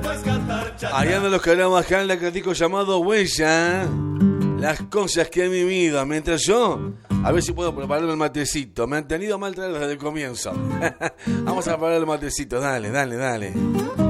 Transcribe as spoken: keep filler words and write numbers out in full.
Allá ando los que hablamos acá en la Catico llamado Huella. Las cosas que he vivido. Mientras yo, a ver si puedo prepararme el matecito. Me han tenido mal traer desde el comienzo. Vamos a preparar el matecito. Dale, dale, dale.